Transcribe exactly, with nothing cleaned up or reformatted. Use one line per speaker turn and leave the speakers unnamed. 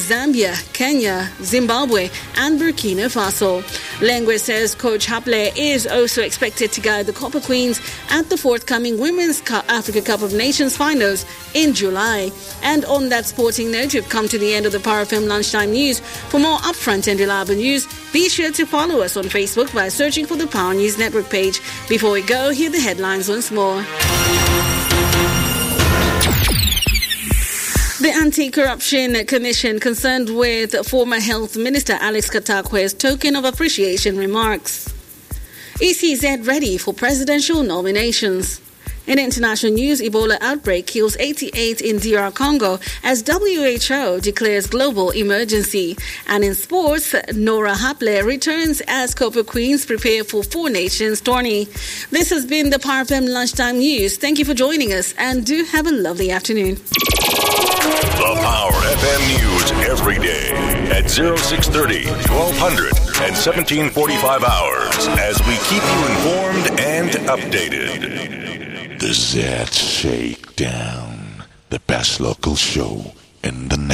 Zambia, Kenya, Zimbabwe and Burkina Faso. Lengwe says Coach Haple is also expected to guide the Copper Queens at the forthcoming Women's Africa Cup of Nations finals in July. And on that sporting note, we've come to the end of the Power F M Lunchtime News. For more upfront and reliable news, be sure to follow us on Facebook by searching for the Power News Network page. Before we go, hear the headlines once more. The Anti-Corruption Commission concerned with former Health Minister Alex Katakwe's token of appreciation remarks. E C Z ready for presidential nominations. In international news, Ebola outbreak kills eighty-eight in D R Congo as W H O declares global emergency. And in sports, Nora Haple returns as Copper Queens prepare for Four Nations tourney. This has been the Power F M Lunchtime News. Thank you for joining us and do have a lovely afternoon.
The Power F M News every day at oh six thirty, twelve hundred and seventeen forty-five hours as we keep you informed and updated.
The Z Shakedown, the best local show in the nation.